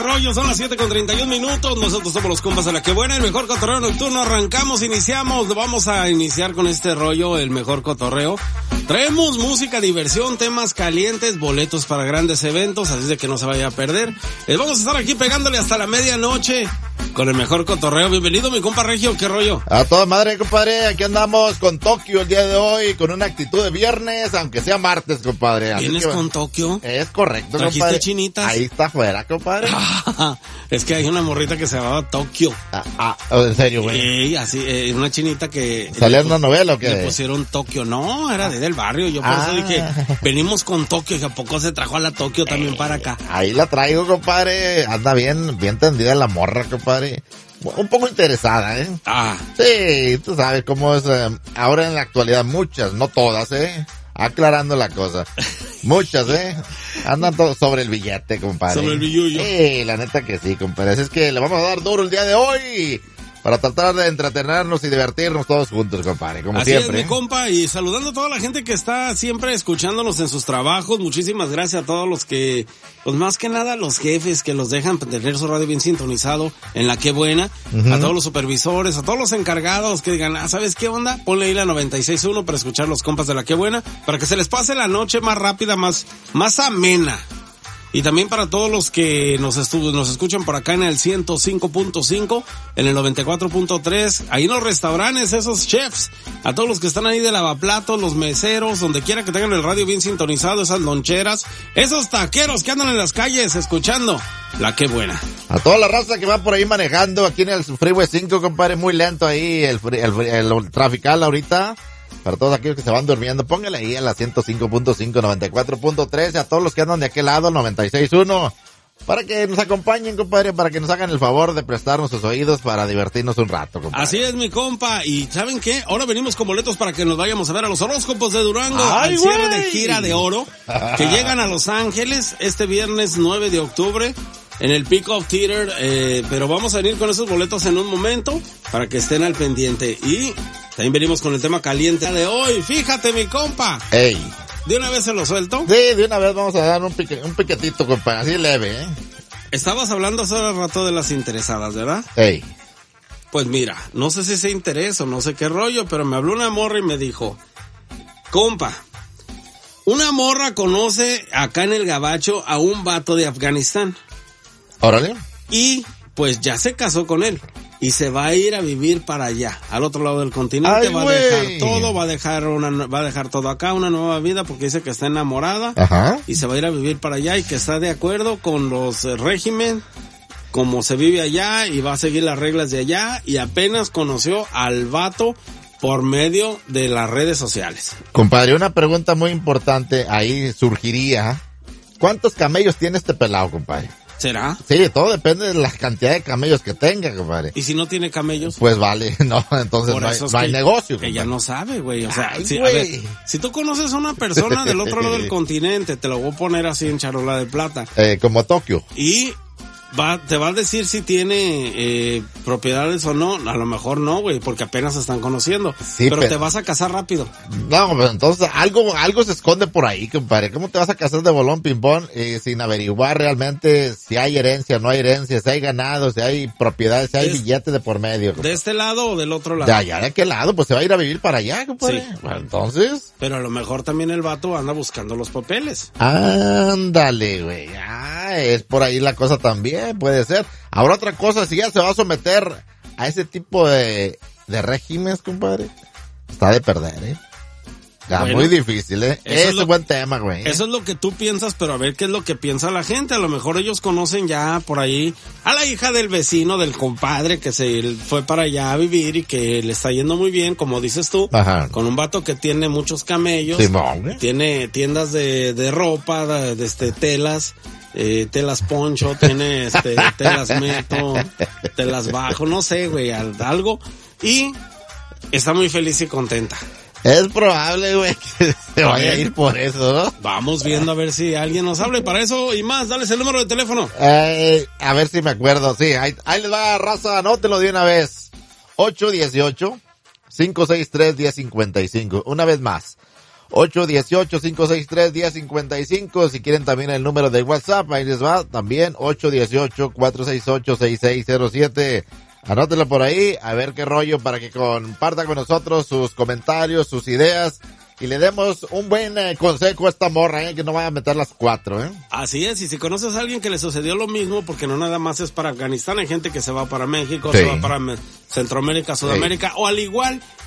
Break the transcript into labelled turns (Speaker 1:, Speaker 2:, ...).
Speaker 1: Rollo, son las 7:31. Nosotros somos los compas de La Que Buena, el mejor cotorreo nocturno. Arrancamos, iniciamos, vamos a iniciar con este rollo, el mejor cotorreo. Traemos música, diversión, temas calientes, boletos para grandes eventos, así de que no se vaya a perder. Vamos a estar aquí pegándole hasta la medianoche con el mejor cotorreo. Bienvenido, mi compa Regio, ¿qué rollo?
Speaker 2: A toda madre, compadre, aquí andamos con Tokio el día de hoy, con una actitud de viernes, aunque sea martes, compadre.
Speaker 1: ¿Vienes con Tokio?
Speaker 2: Es correcto,
Speaker 1: ¿Trajiste
Speaker 2: compadre.
Speaker 1: chinitas?
Speaker 2: Ahí está afuera, compadre.
Speaker 1: Es que hay una morrita que se llamaba Tokio.
Speaker 2: En serio, güey.
Speaker 1: Así, una chinita que...
Speaker 2: ¿Salía en una novela o qué?
Speaker 1: Le pusieron Tokio. No, era del barrio. Yo por eso dije, venimos con Tokio. ¿Y a poco se trajo a la Tokio también para acá?
Speaker 2: Ahí la traigo, compadre. Anda bien tendida la morra, compadre. Un poco interesada, ¿eh? Sí, tú sabes cómo es ahora en la actualidad. Muchas, no todas, aclarando la cosa. Muchas, andan sobre el billete, compadre.
Speaker 1: Sobre el billullo.
Speaker 2: La neta que sí, compadre. Así es que le vamos a dar duro el día de hoy para tratar de entretenernos y divertirnos todos juntos, compadre, como
Speaker 1: así
Speaker 2: siempre.
Speaker 1: Es, mi compa, y saludando a toda la gente que está siempre escuchándonos en sus trabajos. Muchísimas gracias a todos los que, pues más que nada los jefes que los dejan tener su radio bien sintonizado en La Que Buena. A todos los supervisores, a todos los encargados que digan, ¿sabes qué onda? Ponle ahí la 96.1 para escuchar los compas de La Que Buena, para que se les pase la noche más rápida, más amena. Y también para todos los que nos escuchan por acá en el 105.5, en el 94.3, ahí en los restaurantes, esos chefs, a todos los que están ahí de lavaplatos, los meseros, donde quiera que tengan el radio bien sintonizado, esas loncheras, esos taqueros que andan en las calles escuchando La Que Buena.
Speaker 2: A toda la raza que va por ahí manejando aquí en el Freeway 5, compadre, muy lento ahí el trafical ahorita. Para todos aquellos que se van durmiendo, póngale ahí a la 105.5, 94.3, a todos los que andan de aquel lado, 96.1, para que nos acompañen, compadre, para que nos hagan el favor de prestarnos sus oídos para divertirnos un rato, compadre.
Speaker 1: Así es, mi compa, y ¿saben qué? Ahora venimos con boletos para que nos vayamos a ver a los horóscopos de Durango, al cierre de gira de oro, que llegan a Los Ángeles este viernes 9 de octubre. En el Peacock Theater, pero vamos a venir con esos boletos en un momento para que estén al pendiente. Y también venimos con el tema caliente de hoy. Fíjate, mi compa.
Speaker 2: Ey.
Speaker 1: ¿De una vez se lo suelto?
Speaker 2: Sí, de una vez vamos a dar un piquetito, compa, así leve,
Speaker 1: Estabas hablando hace rato de las interesadas, ¿verdad?
Speaker 2: Ey.
Speaker 1: Pues mira, no sé si se interesa o no sé qué rollo, pero me habló una morra y me dijo, compa, una morra conoce acá en el Gabacho a un vato de Afganistán.
Speaker 2: Órale.
Speaker 1: Y pues ya se casó con él. Y se va a ir a vivir para allá, al otro lado del continente. Va a dejar todo, va a dejar todo acá, una nueva vida, porque dice que está enamorada.
Speaker 2: Ajá.
Speaker 1: Y se va a ir a vivir para allá y que está de acuerdo con los régimen, como se vive allá, y va a seguir las reglas de allá. Y apenas conoció al vato por medio de las redes sociales.
Speaker 2: Compadre, una pregunta muy importante ahí surgiría. ¿Cuántos camellos tiene este pelado, compadre?
Speaker 1: ¿Será?
Speaker 2: Sí, todo depende de la cantidad de camellos que tenga, compadre.
Speaker 1: ¿Y si no tiene camellos?
Speaker 2: Pues vale, no, entonces no hay negocio, compadre.
Speaker 1: Ella no sabe, güey, o sea,
Speaker 2: Ay,
Speaker 1: a ver, si tú conoces a una persona del otro lado del continente, te lo voy a poner así en charola de plata.
Speaker 2: Como Tokio.
Speaker 1: Y te va a decir si tiene propiedades o no. A lo mejor no, güey, porque apenas se están conociendo. Sí, pero te vas a casar rápido.
Speaker 2: No, pero entonces algo se esconde por ahí, compadre. ¿Cómo te vas a casar de bolón ping-pong sin averiguar realmente si hay herencia o no hay herencia, si hay ganado, si hay propiedades, si hay billetes de por medio, compadre?
Speaker 1: ¿De este lado o del otro lado?
Speaker 2: De allá, ¿de qué lado? Pues se va a ir a vivir para allá, compadre.
Speaker 1: Sí.
Speaker 2: Bueno, entonces.
Speaker 1: Pero a lo mejor también el vato anda buscando los papeles.
Speaker 2: Ándale, güey. Es por ahí la cosa también. Puede ser. Ahora otra cosa, si ya se va a someter a ese tipo de regímenes, compadre, está de perder, Ya, bueno, muy difícil, Ese es buen tema, güey.
Speaker 1: Eso es lo que tú piensas, pero a ver qué es lo que piensa la gente. A lo mejor ellos conocen ya por ahí a la hija del vecino, del compadre, que se fue para allá a vivir y que le está yendo muy bien, como dices tú.
Speaker 2: Ajá.
Speaker 1: Con un vato que tiene muchos camellos.
Speaker 2: Simón,
Speaker 1: tiene tiendas de ropa, de telas. Telas poncho, tiene telas meto, telas bajo, no sé, güey, algo. Y está muy feliz y contenta.
Speaker 2: Es probable, güey, que se vaya a ir por eso, ¿no?
Speaker 1: Vamos viendo a ver si alguien nos habla, y para eso y más, dales el número de teléfono.
Speaker 2: A ver si me acuerdo, sí, ahí les va, raza, anótelo de una vez. 818-563-1055, una vez más. 818-563-1055. Si quieren también el número de WhatsApp, ahí les va. También 818-468-6607. Anótelo por ahí, a ver qué rollo, para que comparta con nosotros sus comentarios, sus ideas. Y le demos un buen consejo a esta morra, que no vaya a meter las 4,
Speaker 1: Así es, y si conoces a alguien que le sucedió lo mismo, porque no nada más es para Afganistán, hay gente que se va para México,
Speaker 2: sí,
Speaker 1: se va para Centroamérica, Sudamérica, sí, o al igual